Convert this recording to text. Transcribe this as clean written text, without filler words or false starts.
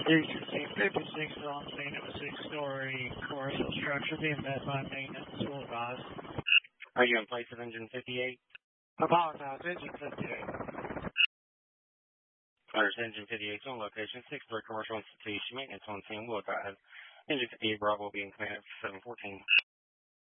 AC-56 on scene of a 6-story commercial structure being met by maintenance. Will advise. Are you in place of engine 58? Apologize, engine 58. There's engine 58 on location, 6-story commercial institution, maintenance on scene. Will advise. Engine 58 Bravo will be in command at 714.